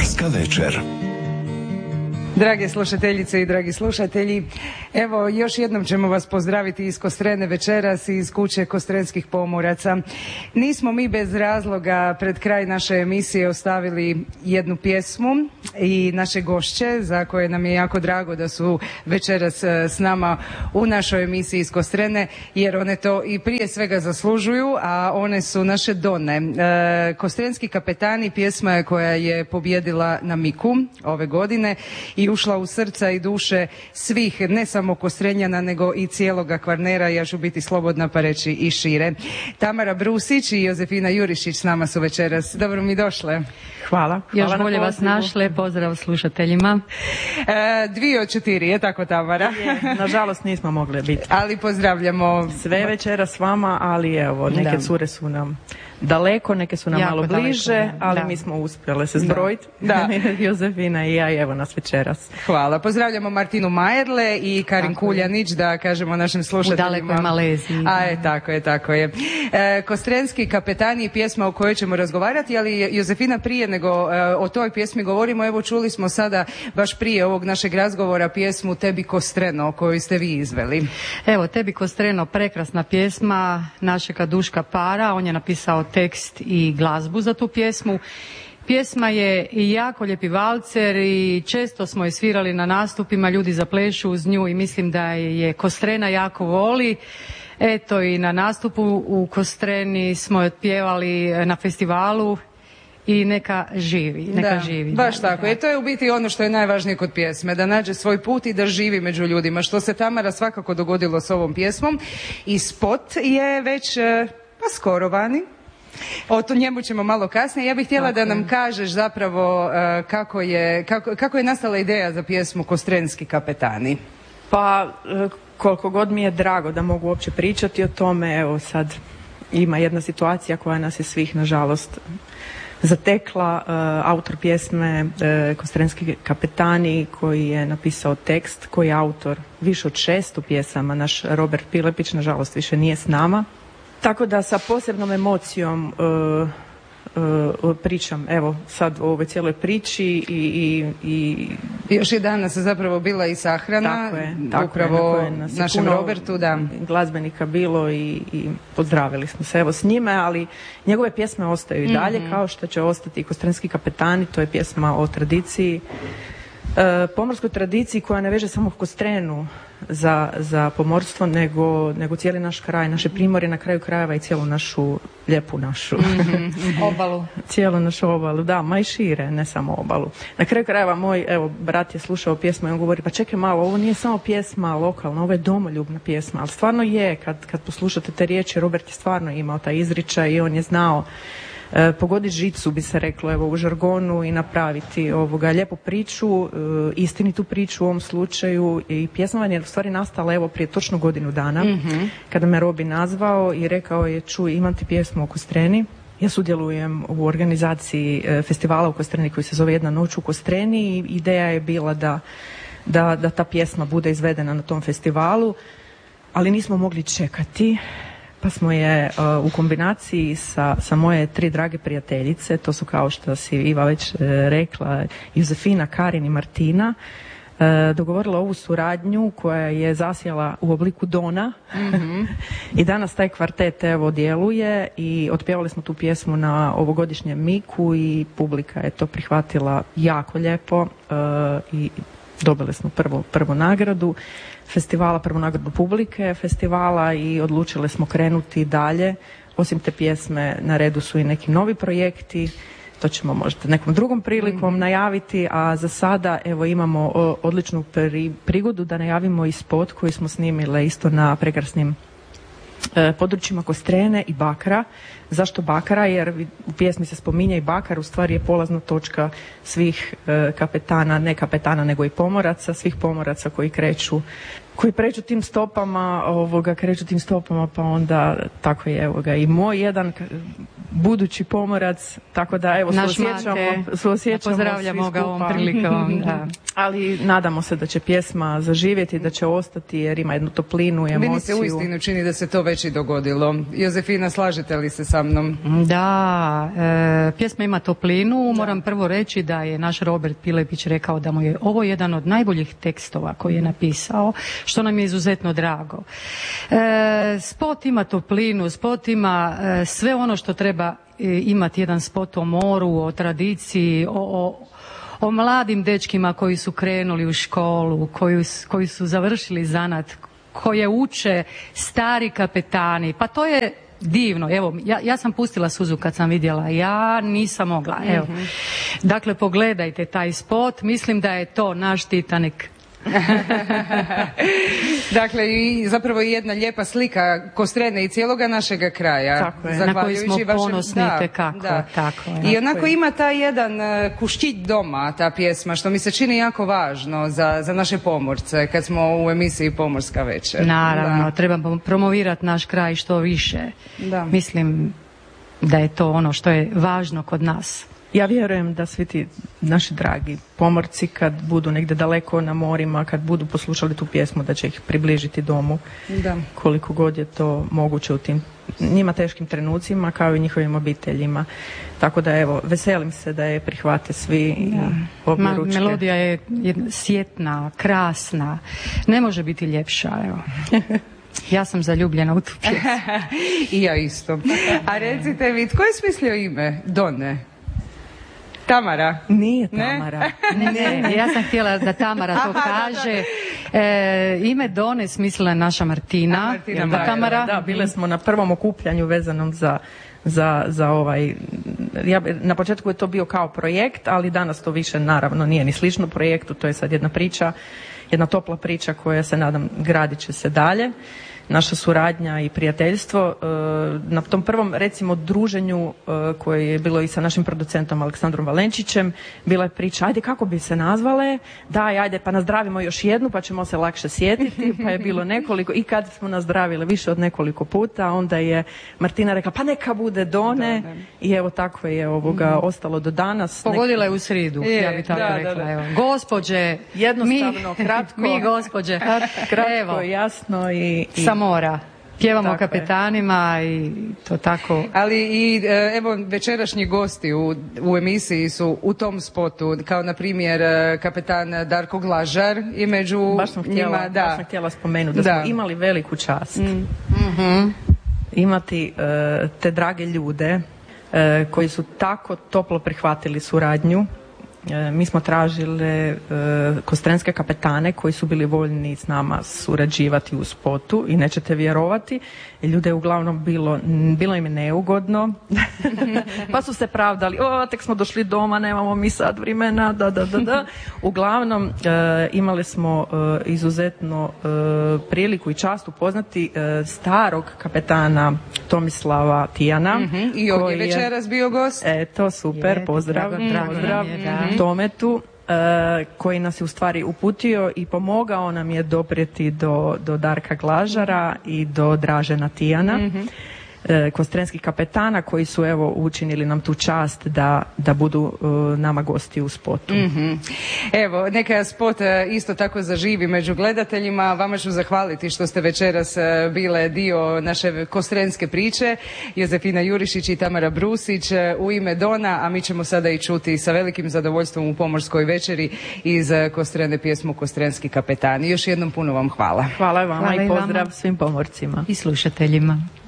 Pomorska večer. Drage slušateljice i dragi slušatelji, evo još jednom ćemo vas pozdraviti iz Kostrene večeras, iz kuće Kostrenskih pomoraca. Nismo mi bez razloga pred kraj naše emisije ostavili jednu pjesmu i naše gošće za koje nam je jako drago da su večeras s nama u našoj emisiji iz Kostrene, jer one to i prije svega zaslužuju, a one su naše Done. Kostrenski kapetani pjesma je koja je pobjedila na Miku ove godine i ušla u srca i duše svih, ne samo Kostrenjana, nego i cijeloga Kvarnera, ja ću biti slobodna pa reći i šire. Tamara Brusić i Jozefina Jurišić s nama su večeras. Dobro mi došle. Hvala. Još bolje vas našle, pozdrav slušateljima. 2 od 4, je tako Tamara? Je, nažalost nismo mogli biti. Ali pozdravljamo sve večera s vama, ali evo, neke cure su nam daleko, neke su nam jako malo bliže, daleko, ali mi smo uspjele se zbrojiti. Da. Jozefina i ja, i evo nas večeras. Hvala. Pozdravljamo Martinu Majerle i Karin Kuljanić, da kažemo našim slušateljima. U dalekoj Maleziji. Tako je. Kostrenski kapetani i pjesma o kojoj ćemo razgovarati, ali Jozefina, prije nego o toj pjesmi govorimo, evo čuli smo sada baš prije ovog našeg razgovora pjesmu Tebi Kostreno, koju ste vi izveli. Evo, Tebi Kostreno, prekrasna pjesma našega Duška Para, on je napisao tekst i glazbu za tu pjesmu. Pjesma je i jako lijepi valcer i često smo je svirali na nastupima, ljudi zaplešu uz nju i mislim da je Kostrena jako voli. Eto, i na nastupu u Kostreni smo je pjevali na festivalu i neka živi. Baš tako. I to je u biti ono što je najvažnije kod pjesme, da nađe svoj put i da živi među ljudima, što se Tamara svakako dogodilo s ovom pjesmom. I spot je već skoro vani. O njemu ćemo malo kasnije. Ja bih htjela da nam kažeš zapravo kako je nastala ideja za pjesmu Kostrenski kapetani. Pa koliko god mi je drago da mogu uopće pričati o tome, evo sad ima jedna situacija koja nas je svih nažalost zatekla. Autor pjesme Kostrenski kapetani, koji je napisao tekst, koji je autor više od 600 pjesama, naš Robert Pilepić nažalost više nije s nama. Tako da sa posebnom emocijom pričam, evo sad o ovoj cijeloj priči i još je danas zapravo bila i sahrana, tako upravo je, našem Robertu, da. Glazbenika bilo i pozdravili smo se evo s njime, ali njegove pjesme ostaju i dalje, kao što će ostati i Kostrenski kapetani. To je pjesma o tradiciji, pomorskoj tradiciji koja ne veže samo Kostrenu za pomorstvo, nego cijeli naš kraj, naše primorje, na kraju krajeva i cijelu našu lijepu našu obalu. Cijelu našu obalu, da, ma i šire, ne samo obalu. Na kraju krajeva moj, evo, brat je slušao pjesmu i on govori, pa čekaj malo, ovo nije samo pjesma lokalna, ovo je domoljubna pjesma, ali stvarno je, kad poslušate te riječi, Robert je stvarno imao taj izričaj i on je znao pogoditi žicu, bi se reklo, evo, u žargonu i napraviti lijepu priču, istinitu priču u ovom slučaju. I pjesma je u stvari nastala evo prije točno godinu dana, kada me Robi nazvao i rekao je, čuj, imam ti pjesmu o Kostreni. Ja sudjelujem u organizaciji festivala u Kostreni koji se zove Jedna noć u Kostreni i ideja je bila da ta pjesma bude izvedena na tom festivalu, ali nismo mogli čekati. Pa smo je u kombinaciji sa moje 3 drage prijateljice, to su, kao što si Iva već rekla, Jozefina, Karin i Martina, dogovorila ovu suradnju koja je zasjela u obliku Dona. I danas taj kvartet evo djeluje i otpjevali smo tu pjesmu na ovogodišnjem Miku i publika je to prihvatila jako lijepo i dobili smo prvu nagradu festivala, prvu nagradu publike festivala i odlučili smo krenuti dalje. Osim te pjesme na redu su i neki novi projekti, to ćemo možda nekom drugom prilikom najaviti, a za sada evo imamo odličnu prigodu da najavimo i spot koji smo snimile isto na prekrasnim područjima Kostrene i Bakra. Zašto Bakra? Jer u pjesmi se spominje i Bakar, u stvari je polazna točka svih kapetana, ne kapetana nego i pomoraca, svih pomoraca koji pređu tim stopama, pa onda tako je i moj jedan budući pomorac, tako da evo suosjećamo pozdravljamo ga ovom prilikom. Da. Ali nadamo se da će pjesma zaživjeti, da će ostati jer ima jednu toplinu i emociju. Meni se uistinu čini da se to već i dogodilo. Jozefina, slažete li se sa sa mnom. Da, pjesma ima toplinu. Moram prvo reći da je naš Robert Pilepić rekao da mu je ovo jedan od najboljih tekstova koji je napisao, što nam je izuzetno drago. Spot ima toplinu, spot ima sve ono što treba imati jedan spot o moru, o tradiciji, o mladim dečkima koji su krenuli u školu, koji su završili zanat, koje uče stari kapetani. Pa to je divno. Evo, ja sam pustila suzu kad sam vidjela. Ja nisam mogla. Evo. Dakle, pogledajte taj spot. Mislim da je to naš Titanic. Dakle, i zapravo jedna lijepa slika Kostrene i cijeloga našega kraja. Tako je. Na koji smo ponosni itekako. Tako je. I onako ima taj jedan kuščić doma, ta pjesma, što mi se čini jako važno za naše pomorce kad smo u emisiji Pomorska večer. Naravno, treba promovirati naš kraj što više. Da. Mislim da je to ono što je važno kod nas. Ja vjerujem da svi ti naši dragi pomorci kad budu negdje daleko na morima, kad budu poslušali tu pjesmu, da će ih približiti domu. Da. Koliko god je to moguće u tim njima teškim trenucima, kao i njihovim obiteljima. Tako da evo, veselim se da je prihvate svi i objeručke. Melodija je sjetna, krasna. Ne može biti ljepša, evo. Ja sam zaljubljena u tu pjesmu. I ja isto. A recite mi, tko je smislio ime Done? Tamara? Nije Tamara. Ne, ja sam htjela da Tamara to kaže. Ime Done smislila je naša Martina. Tamara? Da, bile smo na prvom okupljanju vezanom za ovaj, na početku je to bio kao projekt, ali danas to više naravno nije ni slično projektu, to je sad jedna priča, jedna topla priča koja se nadam gradit će se dalje. Naša suradnja i prijateljstvo. Na tom prvom, recimo, druženju koje je bilo i sa našim producentom Aleksandrom Valenčićem, bila je priča, ajde kako bi se nazvale, daj, ajde pa nazdravimo još jednu pa ćemo se lakše sjetiti, pa je bilo nekoliko, i kad smo nazdravile više od nekoliko puta, onda je Martina rekla, pa neka bude Done, i evo tako je ostalo do danas. Pogodila je u sridu, ja bi tako rekla. Evo. Gospođe, jednostavno, kratko. Mi gospođe. Kratko, jasno i mora. Pjevamo tako kapetanima i to tako. Ali i evo večerašnji gosti u emisiji su u tom spotu, kao na primjer kapetan Darko Glažar i među baš sam htjela spomenuti da smo imali veliku čast imati te drage ljude koji su tako toplo prihvatili suradnju. Mi smo tražili kostrenske kapetane koji su bili voljni s nama surađivati u spotu i nećete vjerovati, ljude je uglavnom bilo im neugodno pa su se pravdali, tek smo došli doma, nemamo mi sad vremena, da. Uglavnom imali smo izuzetno priliku i čast upoznati starog kapetana Tomislava Tijana. I ovdje večeras bio gost. Eto, super, pozdrav. Tometu, koji nas je u stvari uputio i pomogao nam je doprijeti do Darka Glažara i do Dražena Tijana, kostrenskih kapetana koji su evo učinili nam tu čast da budu nama gosti u spotu. Evo, neka spot isto tako zaživi među gledateljima. Vama ću zahvaliti što ste večeras bile dio naše kostrenske priče. Jozefina Jurišić i Tamara Brusić u ime Dona, a mi ćemo sada i čuti sa velikim zadovoljstvom u Pomorskoj večeri iz Kostrene pjesmu Kostrenski kapetani. Još jednom puno vam hvala. Hvala vama i pozdrav svim pomorcima i slušateljima.